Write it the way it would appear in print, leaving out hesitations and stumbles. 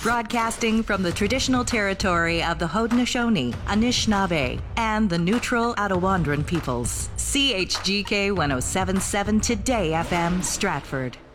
Broadcasting from the traditional territory of the Haudenosaunee, Anishinaabe, and the neutral Attawandaron peoples. CHGK 1077 Today FM, Stratford.